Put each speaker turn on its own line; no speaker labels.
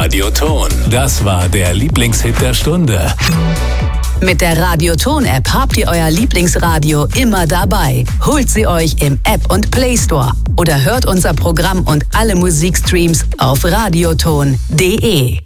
Radioton. Das war der Lieblingshit der Stunde.
Mit der Radioton-App habt ihr euer Lieblingsradio immer dabei. Holt sie euch im App- und Play Store oder hört unser Programm und alle Musikstreams auf radioton.de.